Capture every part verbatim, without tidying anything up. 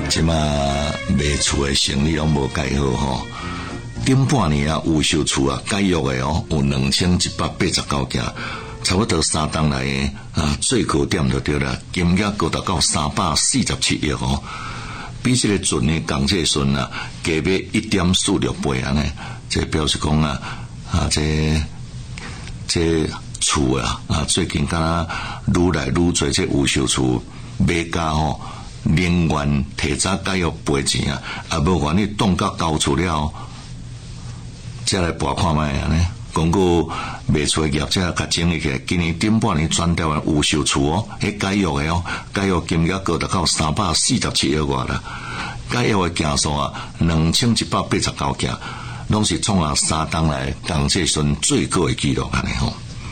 即马卖厝的生意拢无改好吼。顶半年啊，有售厝啊改约的哦，有两千一百八十九件，差不多三档来的啊，最高点就对了，金额高达到三百四十七亿哦，比这个准的港债顺啊，加码一点四六倍安尼，这表示讲啊啊这这厝啊啊最近敢若愈来愈多这有售厝买家吼，宁愿提早改约赔钱啊，啊无愿意冻到交厝了。再来博看卖安尼，讲过卖厝的业者甲整理起来，今年顶半年全台湾有售厝哦，迄改约的哦，改约金额高达到三百四十七亿外啦，改约的件数啊，两千一百八十九件，拢是创下三档来港这顺最高的纪录安尼吼。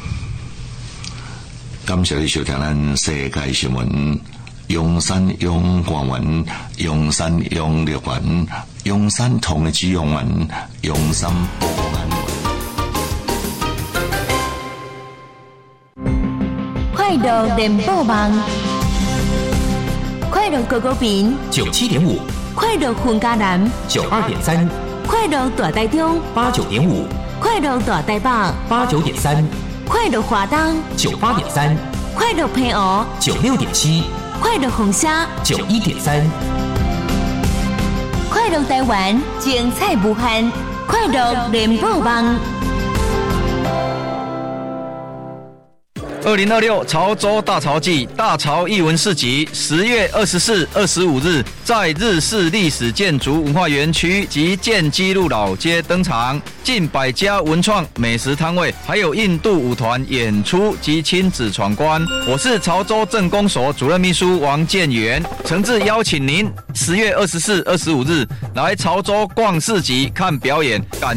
感谢你收听咱世界新闻。用山用广文，用山用六文，用山同的之用文，用山不安文。 快乐联播网，快乐狗狗饼九七点五， 快乐混家南九二点三， 快乐大台中八九点五， 快乐大台北八九点三， 快乐华东九八点三， 快乐平湖九六点七。 快乐红虾九一点三， 快乐台湾精彩无限，快乐联播网。 二零二六潮州大潮季大潮艺文市集，十月二十四、二十五日在日式历史建筑文化园区及建基路老街登场，近百家文创美食摊位，还有印度舞团演出及亲子闯关。我是潮州镇公所主任秘书王建元，诚挚邀请您十月二十四、二十五日来潮州逛市集、看表演、感。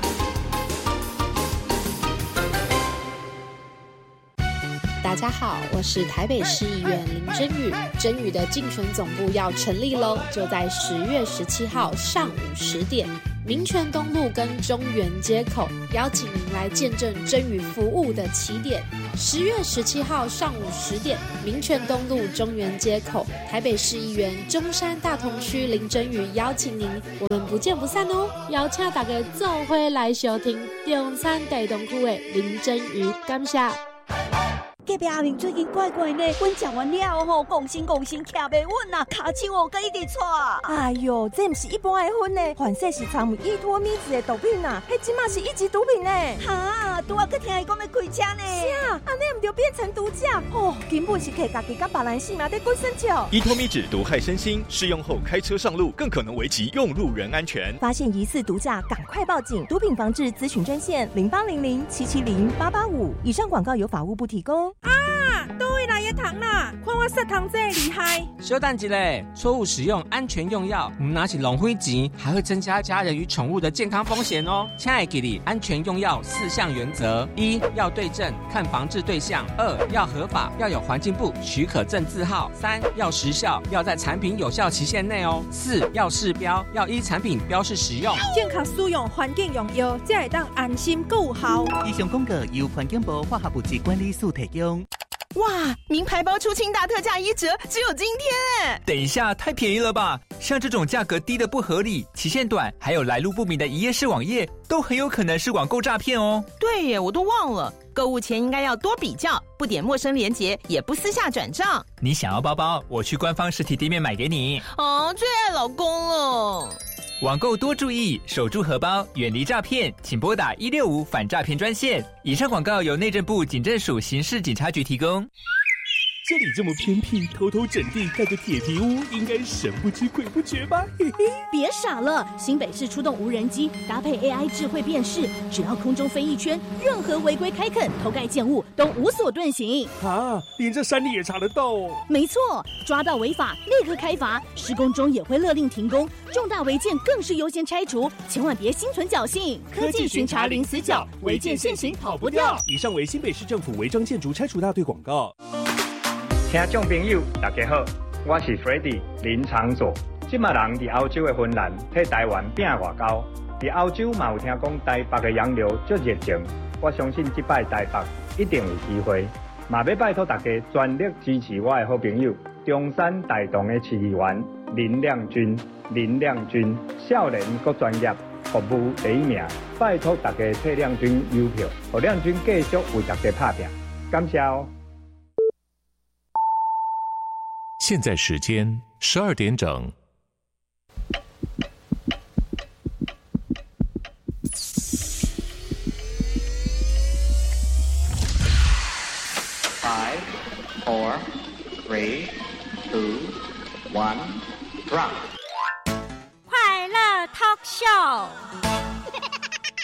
大家好，我是台北市议员林真宇。真宇的竞选总部要成立喽，就在十月十七号上午十点，民权东路跟中原街口，邀请您来见证真宇服务的起点。十月十七号上午十点，民权东路中原街口，台北市议员中山大同区林真宇邀请您，我们不见不散哦！邀请大家做伙来收听中山大同区的林真宇，感谢。 隔壁阿明最近怪怪呢，阮食完了吼，讲心讲心徛袂稳啊，骹手哦，佮一直喘。 哎哟，这毋是一般的薰呢，反正是掺有依托咪子的毒品啊，迄即马是一级毒品呢。 哈，拄仔佮听伊讲要开车呢。 是啊，安尼毋就变成毒驾哦，根本是摕家己甲别人性命在滚生笑。 依托咪酯毒害身心，适用后开车上路更可能危及用路人安全。 发现疑似毒驾，赶快报警！毒品防治咨询专线零八零零七七零八八五。以上广告由法务部提供。 啊，倒位来的糖啦！看我塞糖这厉害！ 稍等一下，错误使用安全用药，唔拿起浪费钱，还会增加家人与宠物的健康风险哦。亲爱的你，安全用药四项原则：一要对症，看防治对象；二要合法，要有环境部许可证字号；三要时效，要在产品有效期限内哦；四要试标，要依产品标示使用。 健康使用，环境用药，才会当安心够好。 以上广告由环境部化学物质管理署提供。 哇，名牌包出清大特价一折，只有今天哎！ 等一下，太便宜了吧？像这种价格低的不合理、期限短，还有来路不明的一页式网页，都很有可能是网购诈骗哦。 对耶，我都忘了，购物前应该要多比较，不点陌生连结，也不私下转账。 你想要包包，我去官方实体店面买给你。 哦，最爱老公了。 网购多注意，守住荷包，远离诈骗，请拨打一六五反诈骗专线。以上广告由内政部警政署刑事警察局提供。 这里这么偏僻，偷偷整地盖个铁皮屋，应该神不知鬼不觉吧？嘿嘿， 别傻了，新北市出动无人机，搭配 A I 智慧辨识，只要空中飞一圈，任何违规开垦、偷盖建物都无所遁形。 啊，连这山里也查得到哦？ 没错，抓到违法立刻开罚，施工中也会勒令停工，重大违建更是优先拆除，千万别心存侥幸。科技巡查零死角，违建现行跑不掉。 以上为新北市政府违章建筑拆除大队广告。 听众朋友，大家好，我是 Freddy 林长佐。即马人伫欧洲的芬兰替台湾拼外交，伫欧洲嘛有听讲台北的洋流足热情，我相信即摆台北一定有机会。嘛要拜托大家全力支持我的好朋友中山大同的市议员林亮君，林亮君，少年搁专业，服务第一名，拜托大家替亮君邮票，让亮君继续为大家打拼，感谢哦。 现在时间十二点整。 Five, four, three, two, one, drop. 快乐 talk show。